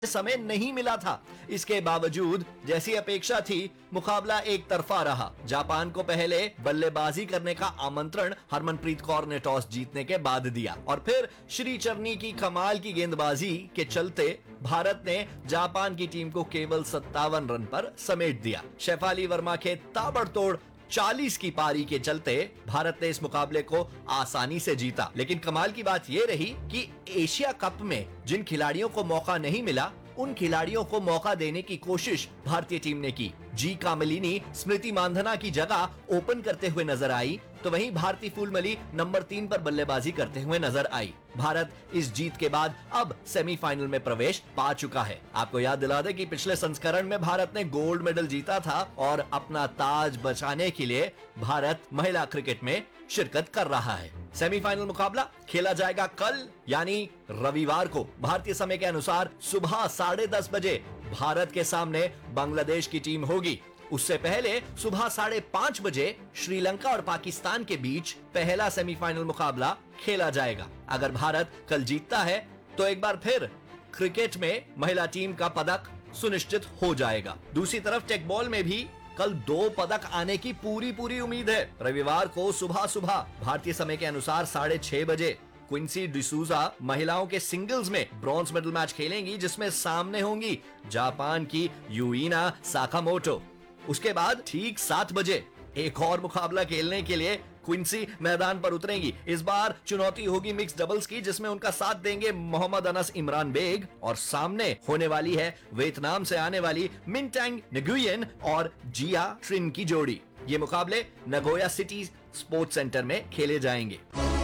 समय नहीं मिला था। इसके बावजूद जैसी अपेक्षा थी, मुकाबला एक तरफा रहा। जापान को पहले बल्लेबाजी करने का आमंत्रण हरमनप्रीत कौर ने टॉस जीतने के बाद दिया और फिर श्रीचरनी की कमाल की गेंदबाजी के चलते भारत ने जापान की टीम को केवल 57 रन पर समेट दिया। शेफाली वर्मा के ताबड़तोड़ 40 की पारी के चलते भारत ने इस मुकाबले को आसानी से जीता। लेकिन कमाल की बात यह रही कि एशिया कप में जिन खिलाड़ियों को मौका नहीं मिला, उन खिलाड़ियों को मौका देने की कोशिश भारतीय टीम ने की। जी कामलिनी स्मृति मांधना की जगह ओपन करते हुए नजर आई, तो वहीं भारती फूलमली नंबर 3 पर बल्लेबाजी करते हुए नजर आई। भारत इस जीत के बाद अब सेमीफाइनल में प्रवेश पा चुका है। आपको याद दिला दें कि पिछले संस्करण में भारत ने गोल्ड मेडल जीता था और अपना ताज बचाने के लिए भारत महिला क्रिकेट में शिरकत कर रहा है। सेमीफाइनल मुकाबला खेला जाएगा कल यानी रविवार को भारतीय समय के अनुसार सुबह 10:30 बजे भारत के सामने बांग्लादेश की टीम होगी। उससे पहले सुबह 5:30 बजे श्रीलंका और पाकिस्तान के बीच पहला सेमीफाइनल मुकाबला खेला जाएगा। अगर भारत कल जीतता है तो एक बार फिर क्रिकेट में महिला टीम का पदक सुनिश्चित हो जाएगा। दूसरी तरफ टेकबॉल में भी कल 2 पदक आने की पूरी उम्मीद है। रविवार को सुबह भारतीय समय के अनुसार 6:30 बजे क्विंसी डिसूजा महिलाओं के सिंगल्स में ब्रॉन्ज मेडल मैच खेलेंगी, जिसमें सामने होंगी जापान की यूइना साकामोटो। उसके बाद ठीक 7 बजे एक और मुकाबला खेलने के लिए क्विंसी मैदान पर उतरेंगी। इस बार चुनौती होगी मिक्स डबल्स की, जिसमें उनका साथ देंगे मोहम्मद अनस इमरान बेग और सामने होने वाली है वियतनाम से आने वाली मिनटैंग निगुयन और जिया ट्रिन की जोड़ी। ये मुकाबले नगोया सिटी स्पोर्ट्स सेंटर में खेले जाएंगे।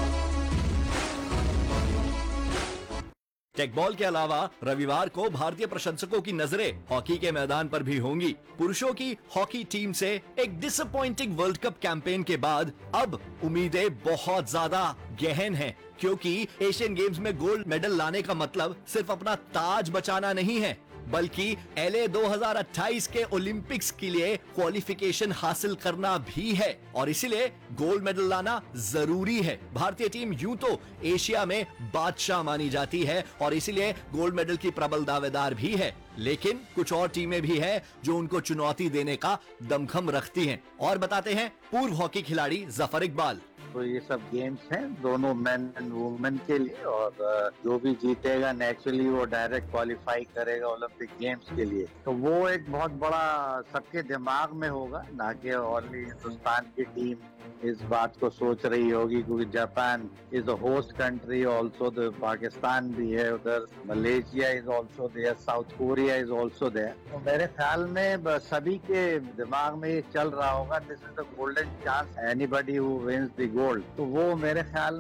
टेकबॉल के अलावा रविवार को भारतीय प्रशंसकों की नजरें हॉकी के मैदान पर भी होंगी। पुरुषों की हॉकी टीम से एक डिसअपॉइंटिंग वर्ल्ड कप कैंपेन के बाद अब उम्मीदें बहुत ज्यादा गहन हैं, क्योंकि एशियन गेम्स में गोल्ड मेडल लाने का मतलब सिर्फ अपना ताज बचाना नहीं है, बल्कि LA 2028 के ओलंपिक्स के लिए क्वालिफिकेशन हासिल करना भी है और इसीलिए गोल्ड मेडल लाना जरूरी है। भारतीय टीम यूं तो एशिया में बादशाह मानी जाती है और इसीलिए गोल्ड मेडल की प्रबल दावेदार भी है, लेकिन कुछ और टीमें भी हैं जो उनको चुनौती देने का दमखम रखती हैं। और बताते हैं पूर्व हॉकी खिलाड़ी जफर इकबाल। तो ये सब गेम्स हैं दोनों मेन एंड वुमेन के लिए और जो भी जीतेगा नेचुरली वो डायरेक्ट क्वालिफाई करेगा ओलंपिक गेम्स के लिए। तो वो एक बहुत बड़ा सबके दिमाग में होगा, ना कि ओनली हिंदुस्तान की टीम इस बात को सोच रही होगी, क्योंकि Japan is a host country also, Pakistan भी है उधर, Malaysia is also there, south Korea is also there. तो मेरे ख्याल में सभी के दिमाग में ये चल रहा होगा, this is the golden chance anybody who wins the gold. तो वो मेरे ख्याल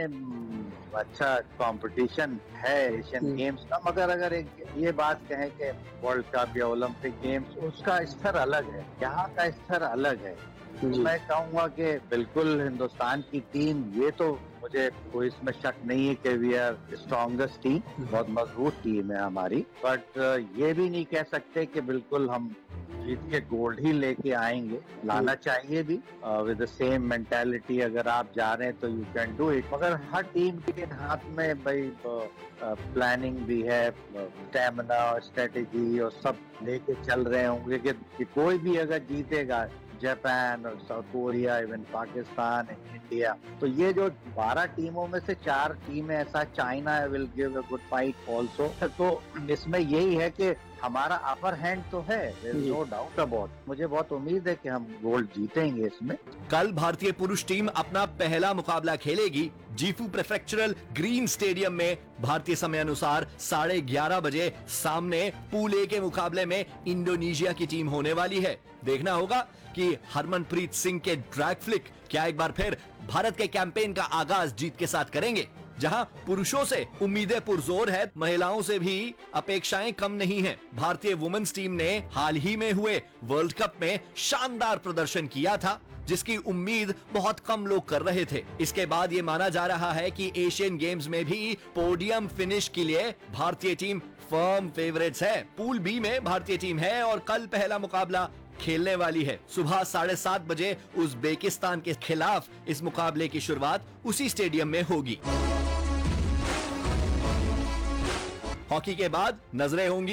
में अच्छा कंपटीशन है एशियन गेम्स का। मगर अगर एक ये बात कहें कि वर्ल्ड कप या ओलंपिक गेम्स, उसका स्तर अलग है, यहाँ का स्तर अलग है। तो मैं कहूँगा कि बिल्कुल हिंदुस्तान की टीम, ये तो मुझे कोई इसमें शक नहीं है कि वी आर स्ट्रॉन्गेस्ट टीम, बहुत मजबूत टीम है हमारी। बट ये भी नहीं कह सकते कि बिल्कुल हम जीत के गोल्ड ही लेके आएंगे, लाना चाहिए भी विद द सेम मेंटालिटी। अगर आप जा रहे हैं तो यू कैन डू इट, मगर हर टीम के हाथ में भाई प्लानिंग भी है, स्टैमिना और स्ट्रेटेजी और सब लेके चल रहे होंगे कि कोई भी अगर जीतेगा, जापान और south Korea, even Pakistan, India, तो ये जो 12 टीमों में से 4 टीमें, ऐसा China will give a good fight also. तो इसमें यही है कि हमारा अपर हैंड तो है, नो डाउट अबाउट। मुझे बहुत उम्मीद है कि हम गोल्ड जीतेंगे इसमें। कल भारतीय पुरुष टीम अपना पहला मुकाबला खेलेगी जीफू प्रेफेक्चरल ग्रीन स्टेडियम में भारतीय समय अनुसार 11:30 बजे। सामने पूल ए के मुकाबले में इंडोनेशिया की टीम होने वाली है। देखना होगा कि हरमनप्रीत सिंह के ड्रैग फ्लिक क्या एक बार फिर भारत के कैंपेन का आगाज जीत के साथ करेंगे। जहां पुरुषों से उम्मीदें पुरजोर है, महिलाओं से भी अपेक्षाएं कम नहीं हैं। भारतीय वुमेन्स टीम ने हाल ही में हुए वर्ल्ड कप में शानदार प्रदर्शन किया था, जिसकी उम्मीद बहुत कम लोग कर रहे थे। इसके बाद ये माना जा रहा है कि एशियन गेम्स में भी पोडियम फिनिश के लिए भारतीय टीम फर्म फेवरेट्स है। पूल बी में भारतीय टीम है और कल पहला मुकाबला खेलने वाली है। सुबह 7:30 बजे उज़्बेकिस्तान के खिलाफ इस मुकाबले की शुरुआत उसी स्टेडियम में होगी। हॉकी के बाद नजरें होंगी